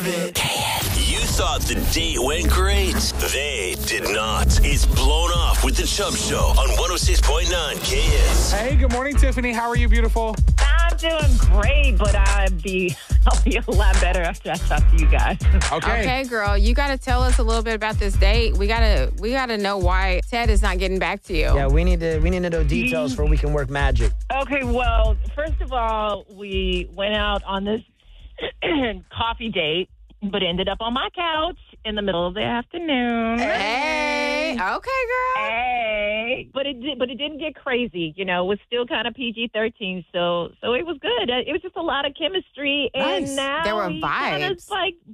of it. You thought the date went great. They did not. It's Blown Off with the Chubb Show on 106.9 KS. Hey, good morning, Tiffany. How are you, beautiful? I'm doing great, but I'll be a lot better after I talk to you guys. Okay, girl, you got to tell us a little bit about this date. We gotta know why Ted is not getting back to you. Yeah, we need to know details for we can work magic. Okay, well, first of all, we went out on this coffee date, but ended up on my couch in the middle of the afternoon. Hey, okay, girl. Hey, but it didn't get crazy. You know, it was still kind of PG-13, so it was good. It was just a lot of chemistry, and Nice. now There were we kind of vibes. like